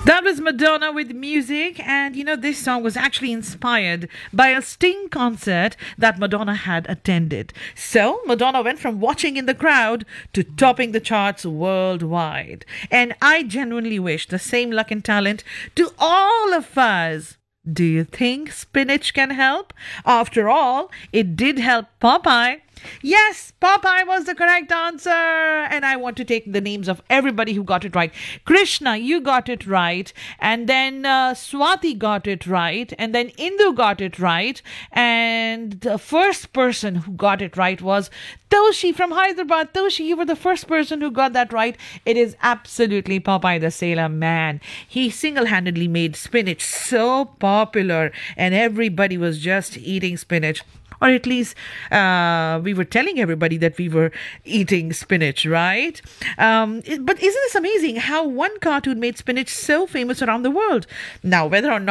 That was Madonna with music, and this song was actually inspired by a Sting concert that Madonna had attended. So, Madonna went from watching in the crowd to topping the charts worldwide. And I genuinely wish the same luck and talent to all of us. Do you think spinach can help? After all, it did help Popeye. Yes, Popeye was the correct answer. And I want to take the names of everybody who got it right. Krishna, you got it right. And then Swati got it right. And then Indu got it right. And the first person who got it right was Toshi from Hyderabad. Toshi, you were the first person who got that right. It is absolutely Popeye the Sailor Man. He single-handedly made spinach so popular. And everybody was just eating spinach. Or at least we were telling everybody that we were eating spinach, right? But isn't this amazing how one cartoon made spinach so famous around the world? Now, whether or not